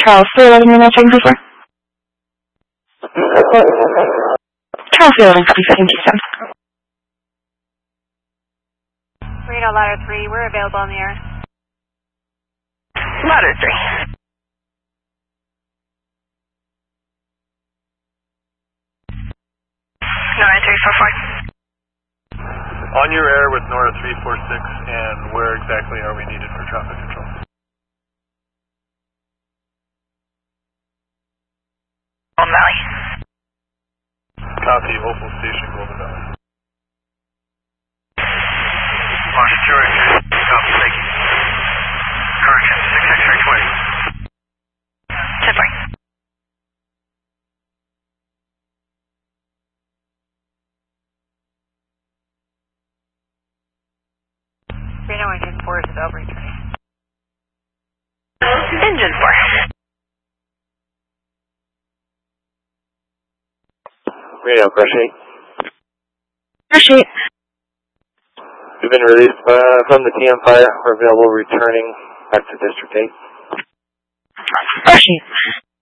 Charles 311, you're now checking for? Charles 311, copy 7 Keystone. Reno Ladder 3, we're available on the air. Ladder 3. Nora 344. On your air with Nora 346, and where exactly are we needed for traffic control? Golden Valley. Copy, Opal Station, Golden Valley. Marshal George, copy, thank you. Correction, 66320. 10-4. Reno Engine 4 is available, returning. Engine 4. Reno, Crush 8. Crush 8. We've been released from the TM fire. We're available returning back to District 8. Crush 8.